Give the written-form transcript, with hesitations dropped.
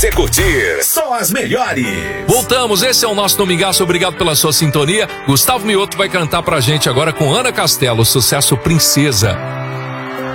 você curtir só as melhores. Voltamos, esse é o nosso Domingaço, obrigado pela sua sintonia. Gustavo Mioto vai cantar pra gente agora com Ana Castelo, o sucesso Princesa.